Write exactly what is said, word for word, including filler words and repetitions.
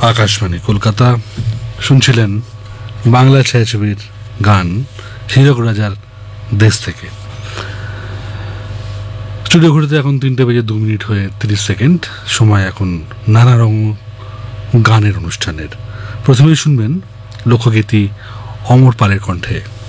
আকাশবাণী কলকাতা। শুনছিলেন বাংলা ছায়াছবির গান হীরক রাজার দেশ থেকে। স্টুডিও ঘুরতে এখন তিনটে বেজে দু মিনিট হয়ে তিরিশ সেকেন্ড। সময় এখন নানা রঙ গানের অনুষ্ঠানের। প্রথমেই শুনবেন লোকগীতি অমর পালের কণ্ঠে।